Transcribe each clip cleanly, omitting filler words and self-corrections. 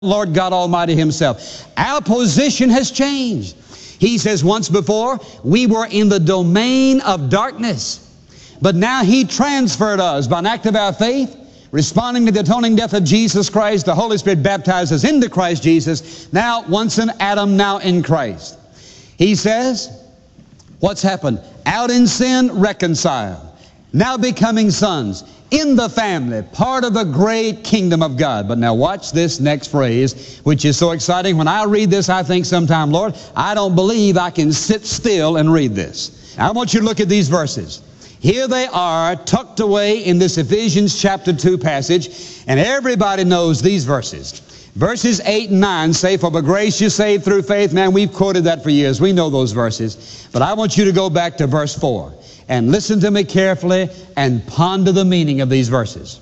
Lord God Almighty Himself. Our position has changed. He says once before, we were in the domain of darkness. But now He transferred us by an act of our faith, responding to the atoning death of Jesus Christ. The Holy Spirit baptized us into Christ Jesus. Now, once in Adam, now in Christ. He says, what's happened? Out in sin, reconciled. Now becoming sons. In the family, part of the great kingdom of God. But now watch this next phrase, which is so exciting. When I read this, I think sometime, Lord, I don't believe I can sit still and read this. I want you to look at these verses. Here they are, tucked away in this Ephesians chapter 2 passage, and everybody knows these verses. Verses 8 and 9 say, for by grace you're saved through faith. Man, we've quoted that for years. We know those verses. But I want you to go back to verse 4. And listen to me carefully and ponder the meaning of these verses.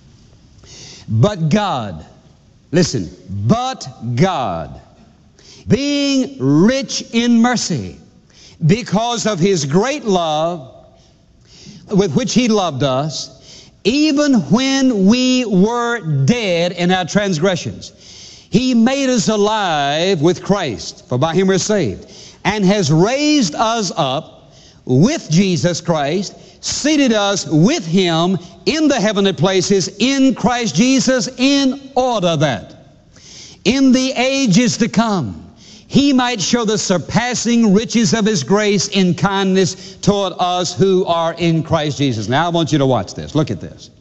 But God, listen, but God, being rich in mercy, because of His great love with which He loved us, even when we were dead in our transgressions, He made us alive with Christ, for by Him we're saved, and has raised us up with Jesus Christ, seated us with Him in the heavenly places in Christ Jesus, in order that in the ages to come He might show the surpassing riches of His grace in kindness toward us who are in Christ Jesus. Now I want you to watch this. Look at this.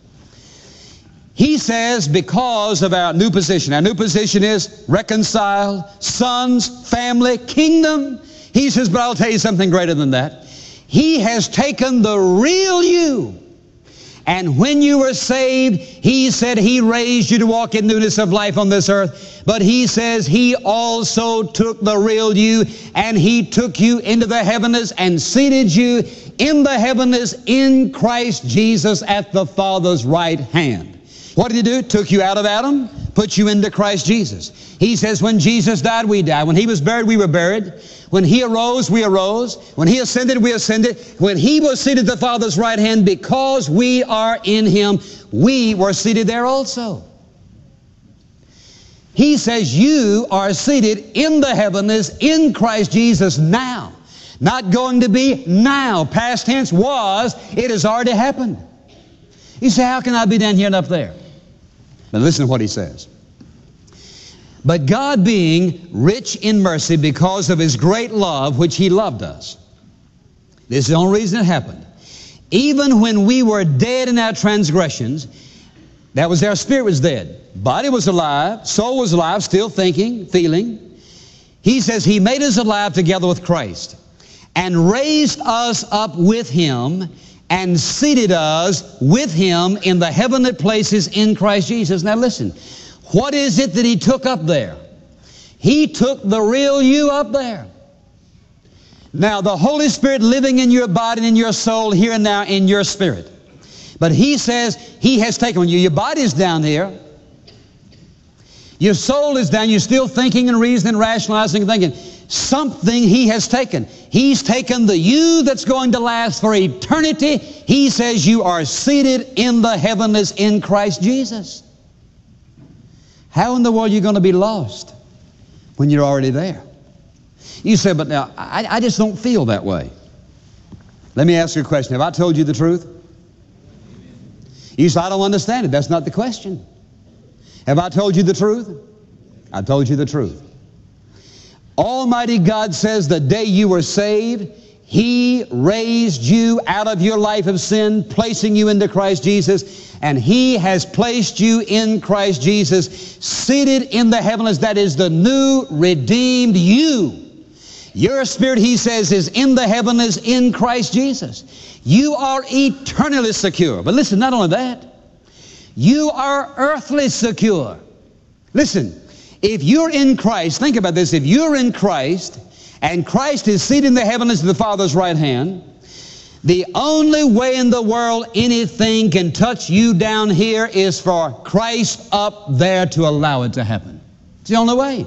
He says because of our new position is reconciled, sons, family, kingdom. He says, but I'll tell you something greater than that. He has taken the real you. And when you were saved, He said He raised you to walk in newness of life on this earth. But He says He also took the real you and He took you into the heavens and seated you in the heavens in Christ Jesus at the Father's right hand. What did He do? Took you out of Adam, put you into Christ Jesus. He says when Jesus died, we died. When He was buried, we were buried. When He arose, we arose. When He ascended, we ascended. When He was seated at the Father's right hand, because we are in Him, we were seated there also. He says you are seated in the heavens in Christ Jesus now. Not going to be now. Past tense was, it has already happened. You say, how can I be down here and up there? Now listen to what He says. But God being rich in mercy because of His great love which He loved us. This is the only reason it happened. Even when we were dead in our transgressions, that was our spirit was dead. Body was alive, soul was alive, still thinking, feeling. He says He made us alive together with Christ and raised us up with Him and seated us with Him in the heavenly places in Christ Jesus. Now listen. What is it that He took up there? He took the real you up there. Now, the Holy Spirit living in your body and in your soul here and now in your spirit. But He says He has taken you. Your body is down here. Your soul is down. You're still thinking and reasoning, rationalizing and thinking. Something He has taken. He's taken the you that's going to last for eternity. He says you are seated in the heavens in Christ Jesus. How in the world are you going to be lost when you're already there? You say, but now, I just don't feel that way. Let me ask you a question. Have I told you the truth? You say, I don't understand it. That's not the question. Have I told you the truth? I told you the truth. Almighty God says the day you were saved, He raised you out of your life of sin, placing you into Christ Jesus, and He has placed you in Christ Jesus, seated in the heavens. That is the new redeemed you. Your spirit, He says, is in the heavens in Christ Jesus. You are eternally secure. But listen, not only that, you are earthly secure. Listen, if you're in Christ, think about this, if you're in Christ, and Christ is seated in the heavens at the Father's right hand, the only way in the world anything can touch you down here is for Christ up there to allow it to happen. It's the only way.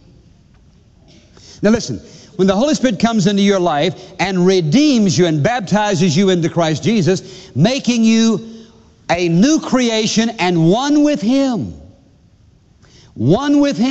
Now listen, when the Holy Spirit comes into your life and redeems you and baptizes you into Christ Jesus, making you a new creation and one with Him, one with Him.